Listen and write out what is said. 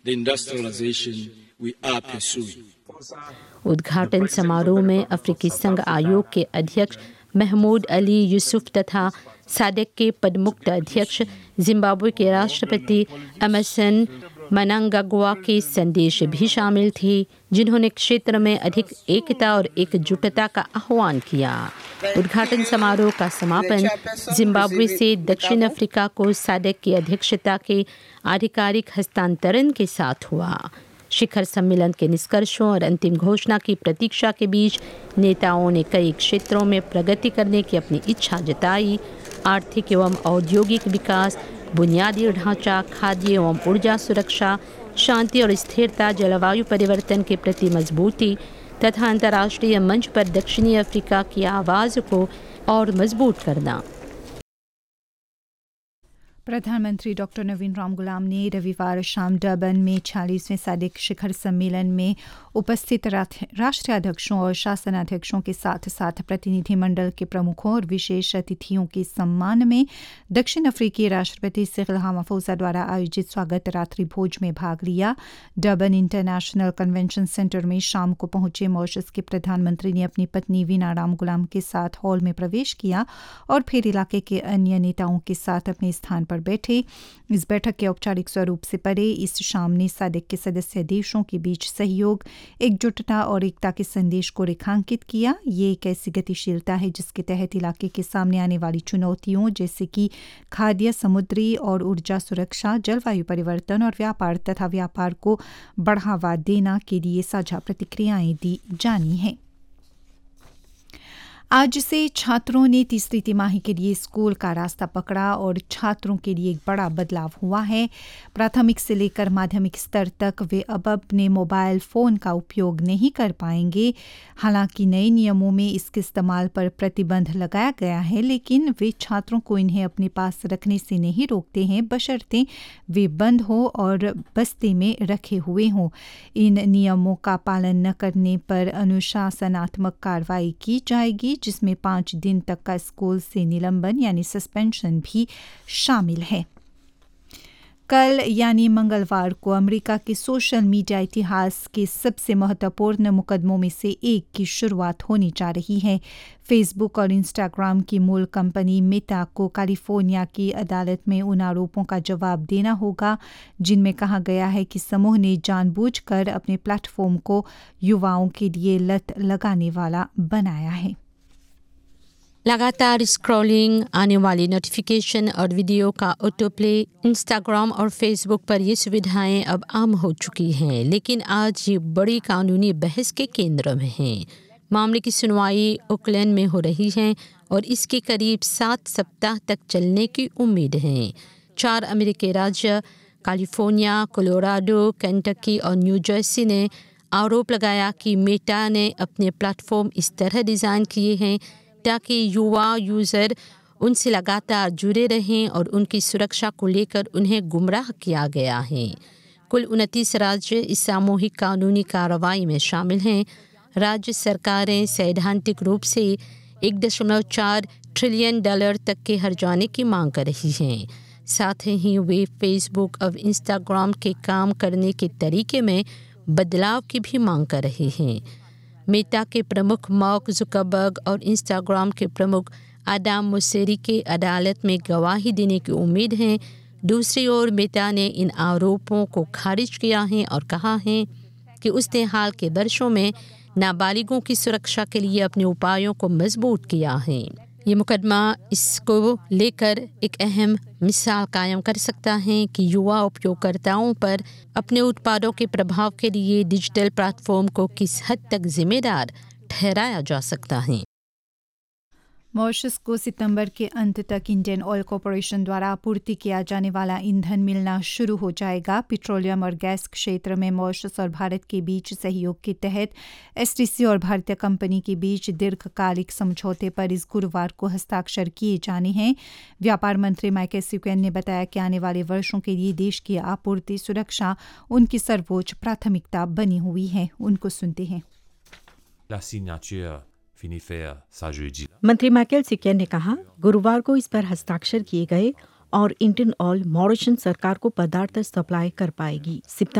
the industrialization we are pursuing. उद्घाटन समारोह में अफ्रीकी संघ आयोग के अध्यक्ष महमूद अली यूसुफ तथा सादक के पदमुक्त अध्यक्ष जिम्बाब्वे के राष्ट्रपति एमरसन मनांगाग्वा के संदेश भी शामिल थे, जिन्होंने क्षेत्र में अधिक एकता और एकजुटता का आह्वान किया। उद्घाटन समारोह का समापन जिम्बाब्वे से दक्षिण अफ्रीका को सादक की अध्यक्षता के आधिकारिक हस्तांतरण के साथ हुआ। शिखर सम्मेलन के निष्कर्षों और अंतिम घोषणा की प्रतीक्षा के बीच नेताओं ने कई क्षेत्रों में प्रगति करने की अपनी इच्छा जताई। आर्थिक एवं औद्योगिक विकास, बुनियादी ढांचा, खाद्य एवं ऊर्जा सुरक्षा, शांति और स्थिरता, जलवायु परिवर्तन के प्रति मजबूती तथा अंतर्राष्ट्रीय मंच पर दक्षिणी अफ्रीका की आवाज़ को और मजबूत करना। प्रधानमंत्री डॉक्टर नवीन रामगुलाम ने रविवार शाम डर्बन में 46वें सादिक शिखर सम्मेलन में उपस्थित राष्ट्राध्यक्षों और शासनाध्यक्षों के साथ साथ प्रतिनिधिमंडल के प्रमुखों और विशेष अतिथियों के सम्मान में दक्षिण अफ्रीकी राष्ट्रपति सिरिल रामाफोसा द्वारा आयोजित स्वागत रात्रि भोज में भाग लिया। डर्बन इंटरनेशनल कन्वेंशन सेंटर में शाम को पहुंचे मॉरिशस के प्रधानमंत्री ने अपनी पत्नी वीना रामगुलाम के साथ हॉल में प्रवेश किया और फिर इलाके के अन्य नेताओं के साथ अपने स्थान पर बैठे। इस बैठक के औपचारिक स्वरूप से परे इस शाम ने सादिक के सदस्य देशों के बीच सहयोग, एकजुटता और एकता के संदेश को रेखांकित किया। ये एक ऐसी गतिशीलता है जिसके तहत इलाके के सामने आने वाली चुनौतियों जैसे कि खाद्य, समुद्री और ऊर्जा सुरक्षा, जलवायु परिवर्तन और व्यापार तथा व्यापार को बढ़ावा देना के लिए साझा प्रतिक्रियाएं दी जानी हैं। आज से छात्रों ने तीसरी तिमाही के लिए स्कूल का रास्ता पकड़ा और छात्रों के लिए एक बड़ा बदलाव हुआ है। प्राथमिक से लेकर माध्यमिक स्तर तक वे अब अपने मोबाइल फ़ोन का उपयोग नहीं कर पाएंगे। हालांकि नए नियमों में इसके इस्तेमाल पर प्रतिबंध लगाया गया है, लेकिन वे छात्रों को इन्हें अपने पास रखने से नहीं रोकते हैं, बशर्ते वे बंद हो और बस्ते में रखे हुए हों। इन नियमों का पालन न करने पर अनुशासनात्मक कार्रवाई की जाएगी, जिसमें 5 दिन तक का स्कूल से निलंबन यानी सस्पेंशन भी शामिल है। कल यानी मंगलवार को अमेरिका के सोशल मीडिया इतिहास के सबसे महत्वपूर्ण मुकदमों में से एक की शुरुआत होने जा रही है। फेसबुक और इंस्टाग्राम की मूल कंपनी मेटा को कैलिफोर्निया की अदालत में उन आरोपों का जवाब देना होगा जिनमें कहा गया है कि समूह ने जानबूझकर अपने प्लेटफॉर्म को युवाओं के लिए लत लगाने वाला बनाया है। लगातार स्क्रॉलिंग, आने वाली नोटिफिकेशन और वीडियो का ऑटो प्ले, इंस्टाग्राम और फेसबुक पर ये सुविधाएं अब आम हो चुकी हैं, लेकिन आज ये बड़ी कानूनी बहस के केंद्र में हैं। मामले की सुनवाई ओकलैंड में हो रही है और इसके करीब 7 सप्ताह तक चलने की उम्मीद है। 4 अमेरिकी राज्य कैलिफोर्निया, कोलोराडो, केंटकी और न्यू जर्सी ने आरोप लगाया कि मेटा ने अपने प्लेटफॉर्म इस तरह डिज़ाइन किए हैं ताकि युवा यूज़र उनसे लगातार जुड़े रहें और उनकी सुरक्षा को लेकर उन्हें गुमराह किया गया है। कुल 29 राज्य इस सामूहिक कानूनी कार्रवाई में शामिल हैं। राज्य सरकारें सैद्धांतिक रूप से $1.4 ट्रिलियन तक के हर्जाने की मांग कर रही हैं। साथ ही वे फेसबुक और इंस्टाग्राम के काम करने के तरीके में बदलाव की भी मांग कर रहे हैं। मेटा के प्रमुख मार्क जुकरबर्ग और इंस्टाग्राम के प्रमुख आदाम मोसेरी के अदालत में गवाही देने की उम्मीद है। दूसरी ओर मेटा ने इन आरोपों को खारिज किया है और कहा है कि उसने हाल के वर्षों में नाबालिगों की सुरक्षा के लिए अपने उपायों को मजबूत किया है। ये मुकदमा इसको लेकर एक अहम मिसाल कायम कर सकता है कि युवा उपयोगकर्ताओं पर अपने उत्पादों के प्रभाव के लिए डिजिटल प्लेटफॉर्म को किस हद तक जिम्मेदार ठहराया जा सकता है। मॉरिशस को सितंबर के अंत तक इंडियन ऑयल कॉरपोरेशन द्वारा आपूर्ति किया जाने वाला ईंधन मिलना शुरू हो जाएगा। पेट्रोलियम और गैस क्षेत्र में मॉरिशस और भारत के बीच सहयोग के तहत एसटीसी और भारतीय कंपनी के बीच दीर्घकालिक समझौते पर इस गुरुवार को हस्ताक्षर किए जाने हैं। व्यापार मंत्री माइकल सिक्वेन ने बताया कि आने वाले वर्षों के लिए देश की आपूर्ति सुरक्षा उनकी सर्वोच्च प्राथमिकता बनी हुई है। उनको सुनते हैं। मंत्री माइकल सिक्वेन ने कहा, गुरुवार को इस पर हस्ताक्षर किए गए और इंडियन ऑयल मॉरिशस सरकार को पदार्थ सप्लाई कर पाएगी।